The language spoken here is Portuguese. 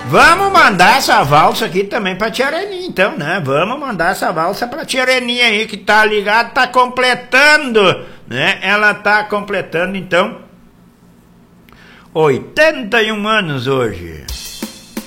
Vamos mandar essa valsa aqui também pra tia Areninha, então, né? Vamos mandar essa valsa pra tia Areninha aí, que tá ligado, tá completando, né? Ela tá completando, então, 81 anos hoje.